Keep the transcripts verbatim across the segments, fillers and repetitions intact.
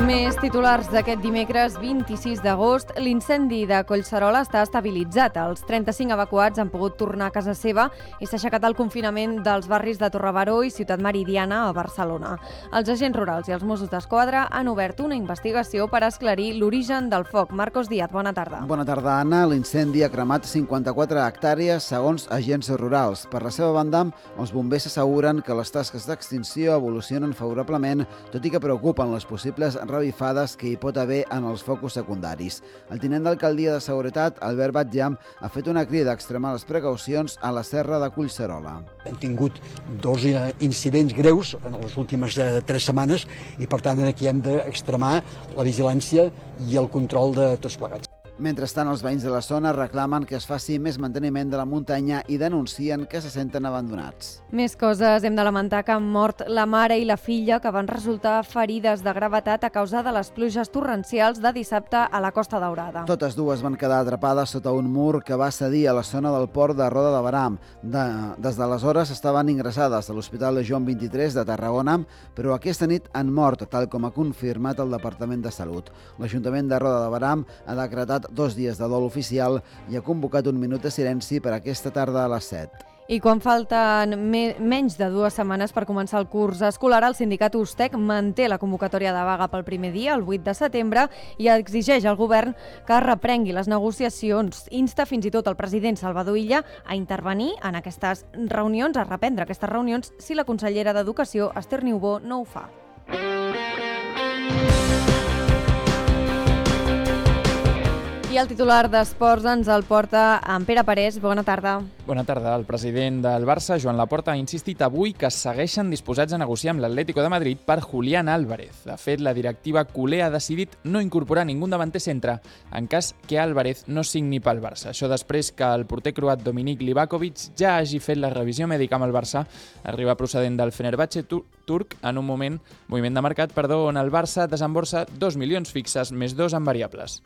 Més titulars d'aquest dimecres vint-i-sis d'agost. L'incendi de Collserola està estabilitzat. Els trenta-cinc evacuats han pogut tornar a casa seva i s'ha aixecat el confinament dels barris de Torrebaró i Ciutat Meridiana a Barcelona. Els agents rurals i els Mossos d'Esquadra han obert una investigació per esclarir l'origen del foc. Marcos Díaz, bona tarda. Bona tarda, Anna. L'incendi ha cremat cinquanta-quatre hectàrees segons agents rurals. Per la seva banda, els bombers asseguren que les tasques d'extinció evolucionen favorablement, tot i que preocupen les possibles revifades que hi pot haver en els focus secundaris. El tinent d'alcaldia de Seguretat, Albert Batllà, ha fet una crida a extremar les precaucions a la serra de Collserola. Hem tingut dos incidents greus en les últimes tres setmanes i, per tant, aquí hem d'extremar la vigilància i el control de tots plegats. Mentrestant, els veïns de la zona reclamen que es faci més manteniment de la muntanya i denuncien que se senten abandonats. Més coses. Hem de lamentar que han mort la mare i la filla, que van resultar ferides de gravetat a causa de les pluges torrencials de dissabte a la Costa Daurada. Totes dues van quedar atrapades sota un mur que va cedir a la zona del port de Roda de Berà. De, des d'aleshores estaven ingressades a l'Hospital Joan vint-i-tres de Tarragona, però aquesta nit han mort, tal com ha confirmat el Departament de Salut. L'Ajuntament de Roda de Berà ha decretat dos dies de dol oficial i ha convocat un minut de silenci per aquesta tarda a les set. I quan falten me menys de dues setmanes per començar el curs escolar, el sindicat Ustec manté la convocatòria de vaga pel primer dia, el vuit de setembre, i exigeix al govern que reprengui les negociacions. Insta fins i tot el president Salvador Illa a intervenir en aquestes reunions, a reprendre aquestes reunions, si la consellera d'Educació, Esther Niubó, no ho fa. I el titular d'Esports ens el porta en Pere Parés. Bona tarda. Bona tarda. El president del Barça, Joan Laporta, ha insistit avui que segueixen disposats a negociar amb l'Atlético de Madrid per Julián Álvarez. De fet, la directiva culé ha decidit no incorporar ningú davanter centre en cas que Álvarez no signi pel Barça. Això després que el porter croat Dominik Livakovic ja hagi fet la revisió mèdica amb el Barça, arriba procedent del Fenerbahçe turc en un moment, moviment de mercat, perdó, on el Barça desemborsa dos milions fixes més dos en variables.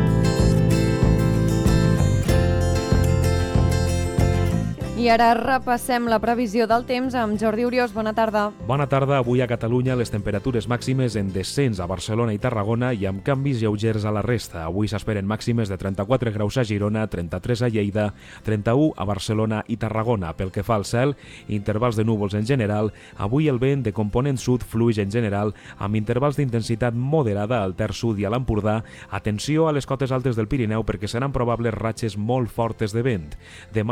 I ara repassem la previsió del temps amb Jordi Oriós. Bona tarda. Bona tarda. Avui a Catalunya les temperatures màximes en descens a Barcelona i Tarragona i amb canvis lleugers a la resta. Avui s'esperen màximes de trenta-quatre graus a Girona, trenta-tres a Lleida, trenta-u a Barcelona i Tarragona. Pel que fa al cel, intervals de núvols en general. Avui el vent de component sud fluix en general amb intervals d'intensitat moderada al Ter Sud i a l'Empordà. Atenció a les cotes altes del Pirineu perquè seran probables ratxes molt fortes de vent. Demà